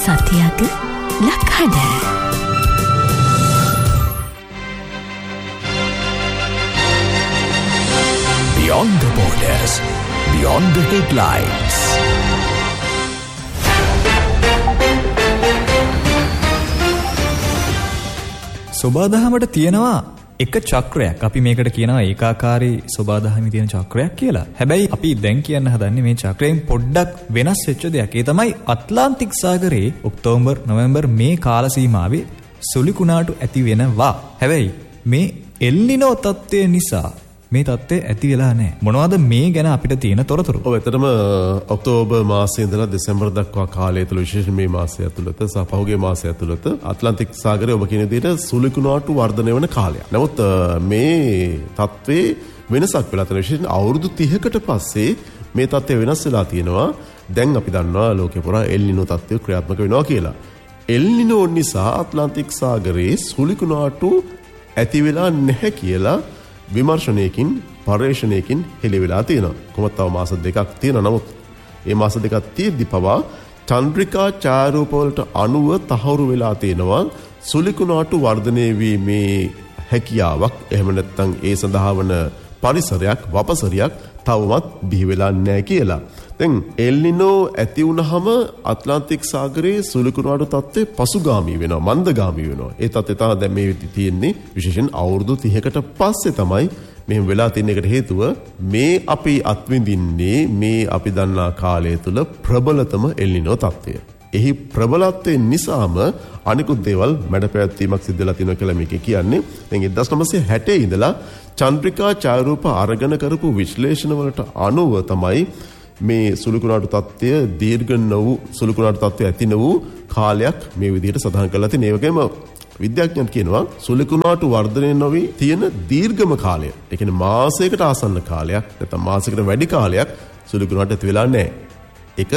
සතියක ලක්හඬ. Beyond the borders, beyond the headlines. සොබාදහමට තියෙනවා එක චක්‍රයක්. අපි මේකට කියනවා ඒකාකාරී සොබාදහමේ තියෙන චක්‍රයක් කියලා. හැබැයි අපි දැන් කියන්න හදන්නේ මේ චක්‍රයෙන් පොඩ්ඩක් වෙනස් වෙච්ච දෙයක්. ඒ තමයි ඇට්ලාන්ටික් සාගරයේ ඔක්තෝබර් නොවැම්බර් මේ කාල සීමාවේ සුළි කුණාටු ඇති වෙනවා. හැබැයි මේ එල් නිනෝ තත්ත්වය නිසා මේ තත්ත්වය ඇති වෙලා නැහැ. මොනවද මේ ගැන අපිට තියෙන තොරතුරු? ඔව්, ඇත්තටම ඔක්තෝබර් මාසයේ ඉඳලා දෙසැම්බර් දක්වා කාලය තුළ, විශේෂයෙන් මේ මාසය ඇතුළත සහ පහුගිය මාසය ඇතුළත ඇට්ලාන්ටික් සාගරයේ ඔබ කියන විදිහට සුළි කුණාටු වර්ධනය වෙන කාලයක්. නමුත් මේ තත්ත්වේ වෙනසක් වෙලා තියෙනවා. විශේෂයෙන් අවුරුදු 30කට පස්සේ මේ තත්ත්වය වෙනස් වෙලා තියෙනවා. දැන් අපි දන්නවා ලෝකේ පුරා එල් නිනෝ තත්ත්වය ක්‍රියාත්මක වෙනවා කියලා. එල් නිනෝ නිසා ඇට්ලාන්ටික් සාගරයේ සුළි කුණාටු ඇති වෙලා නැහැ කියලා විමර්ශනයකින් පර්යේෂණයකින් හෙළි වෙලා තියෙනවා. කොහොමද තව මාස දෙකක් තියෙනවා. නමුත් මේ මාස දෙකක් තියෙද්දි පවා චන්ද්‍රිකා ඡායාරූප වලට අනුව තහවුරු වෙලා තියෙනවා සුළි කුණාටු වර්ධනය වීමේ හැකියාවක්. එහෙම නැත්නම් ඒ සඳහා වන පරිසරයක්, වපසරියක් තවමත් බිහි වෙලා නැහැ කියලා. දැන් එල් නිනෝ ඇති වුනහම ඇට්ලාන්ටික් සාගරයේ සුළි කුණාටු තත්ත්වය පසුගාමී වෙනවා, මන්දගාමී වෙනවා. ඒ තත්ත්වය තමයි දැන් මේ තියෙන්නේ. විශේෂයෙන් අවුරුදු 30කට පස්සේ තමයි මෙහෙම වෙලා තියෙන එකට හේතුව මේ අපි අත්විඳින්නේ මේ අපි දන්නා කාලය තුල ප්‍රබලතම එල් නිනෝ තත්ත්වය. එහි ප්‍රබලත්වයෙන් නිසාම අනිකුත් දේවල් මැඩපැවැත්වීමක් සිද්ධ වෙලා තියෙනවා කියලා මේක කියන්නේ. දැන් 1960 ඉඳලා චන්ද්‍රිකා ඡායාරූප අරගෙන කරපු විශ්ලේෂණ වලට අනුව තමයි මේ සුළි කුණාටු තත්ත්වය දීර්ඝ වූ සුළි කුණාටු තත්ත්වය ඇති වූ කාලයක් මේ විදිහට සඳහන් කරලා තියෙනවා. ඒ වගේම විද්‍යාඥයන් කියනවා සුළි කුණාටු වර්ධනය නොවි තියෙන දීර්ඝම කාලය. ඒ කියන්නේ මාසයකට ආසන්න කාලයක්, නැත්නම් මාසයකට වැඩි කාලයක් සුළි කුණාටු ඇති වෙලා නැහැ. ඒක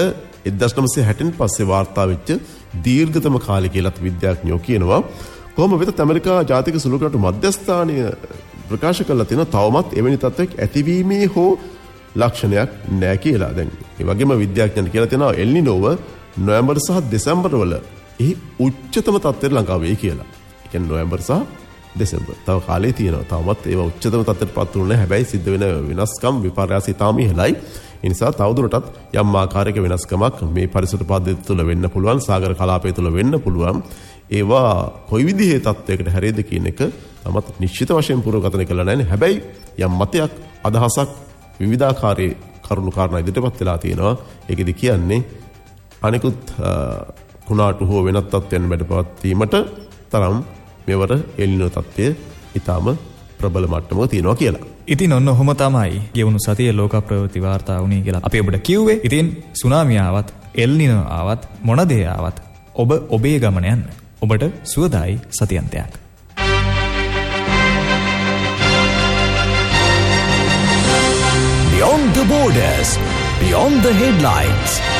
1960න් පස්සේ වාර්තා වෙච්ච දීර්ඝතම කාලය කියලාත් විද්‍යාඥයෝ කියනවා. කොහොම වෙතත් ඇමරිකා ජාතික සුළි කුණාටු මධ්‍යස්ථානය ප්‍රකාශ කරලා තියෙනවා තවමත් එවැනි තත්ත්වයක් ඇතිවීමේ හෝ ලක්ෂණයක් නැහැ කියලා. දැන් ඒ වගේම විද්‍යාඥයන් කියලා තියෙනවා එල් නිනෝව නොවැම්බර් සහ දෙසැම්බර් වල එහි උච්චතම තත්ත්වයට ළඟා වෙයි කියලා. ඒ කියන්නේ නොවැම්බර් සහ දෙසැම්බර් තව කාලේ තියෙනවා. තවමත් ඒවා උච්චතම තත්ත්වයට පත් වුණේ නැහැ. හැබැයි සිද්ධ වෙන වෙනස්කම් විපර්යාස ඉතාම ඉහළයි. ඒ නිසා තවදුරටත් යම් ආකාරයක වෙනස්කමක් මේ පරිසර පද්ධතිය තුළ වෙන්න පුළුවන්, සාගර කලාපය තුළ වෙන්න පුළුවන්. ඒවා කොයි විදිහේ තත්ත්වයකට හැරෙයිද කියන එක තමත් නිශ්චිත වශයෙන් පුරෝගතනය කළා නැහැ. හැබැයි යම් මතයක්, අදහසක්, විවිධාකාරී කරුණු කාරණා ඉදිරිපත් වෙලා තියෙනවා. ඒකෙදි කියන්නේ අනිකුත් කුණාටු හෝ වෙනත් තත්ත්වයන් මැඩපවත්වීමට තරම් මෙවර එල් නිනෝ තත්ත්වය ඊටම ප්‍රබල මට්ටමක තියෙනවා කියලා. ඉතින් ඔන්න ඔහොම තමයි ගෙවුණු සතියේ ලෝක ප්‍රවෘත්ති වාර්තා වුණේ කියලා අපි ඔබට කිව්වේ. ඉතින් සුනාමිය ආවත්, එල් නිනෝ ආවත්, මොන දේ ආවත් ඔබ ඔබේ ගමන යන්න. ඔබට සුවදායි සතියන්තයක්. Beyond the borders, beyond the headlines.